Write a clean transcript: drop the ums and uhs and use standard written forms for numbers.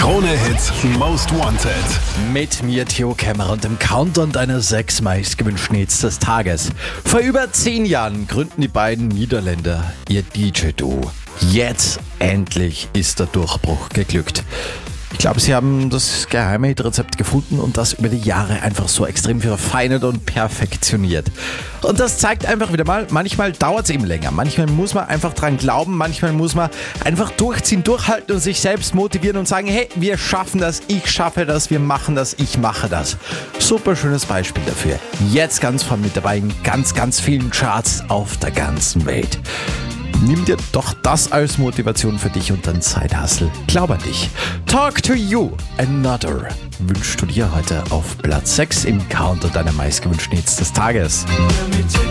Krone-Hits Most Wanted. Mit mir, Theo Kämmerer, und dem Countdown deiner 6 meistgewünschten Hits des Tages. Vor über 10 Jahren gründen die beiden Niederländer ihr DJ-Duo. Jetzt endlich ist der Durchbruch geglückt. Ich glaube, sie haben das geheime Hitrezept gefunden und das über die Jahre einfach so extrem verfeinert und perfektioniert. Und das zeigt einfach wieder mal, manchmal dauert es eben länger. Manchmal muss man einfach dran glauben, manchmal muss man einfach durchziehen, durchhalten und sich selbst motivieren und sagen, hey, wir schaffen das, ich schaffe das, wir machen das, ich mache das. Super schönes Beispiel dafür. Jetzt ganz vorne mit dabei in ganz, ganz vielen Charts auf der ganzen Welt. Nimm dir doch das als Motivation für dich und dein Side-Hustle. Glaub an dich. Talk to You, Another, wünschst du dir heute auf Platz 6 im Counter deiner meistgewünschten Hits des Tages.